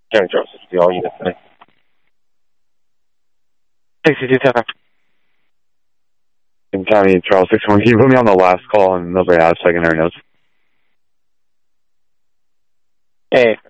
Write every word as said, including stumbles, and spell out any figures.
Jerry Joseph, the all unit today. sixty-two ten. In County Charles six one, can you put me on the last call and nobody has secondary notes? Hey,